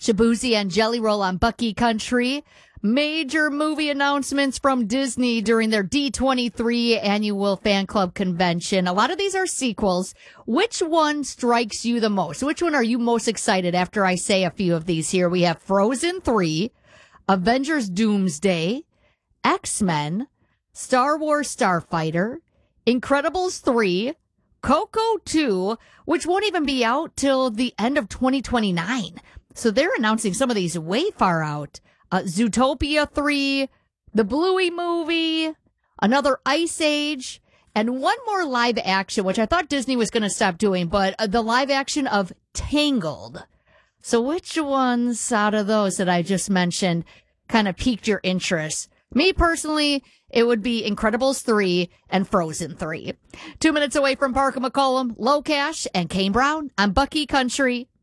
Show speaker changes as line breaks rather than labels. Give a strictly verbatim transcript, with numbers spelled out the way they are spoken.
Shabuzi and Jelly Roll on Bucky Country. Major movie announcements from Disney during their D twenty-three annual fan club convention. A lot of these are sequels. Which one strikes you the most? Which one are you most excited after I say a few of these here? We have Frozen three, Avengers Doomsday, X-Men, Star Wars Starfighter, Incredibles three, Coco two, which won't even be out till the end of twenty twenty-nine. So they're announcing some of these way far out. Uh, Zootopia three, the Bluey movie, another Ice Age, and one more live action, which I thought Disney was going to stop doing, but uh, the live action of Tangled. So which ones out of those that I just mentioned kind of piqued your interest? Me personally, it would be Incredibles three and Frozen three. Two minutes away from Parker McCollum, Low Cash, and Kane Brown on Bucky Country.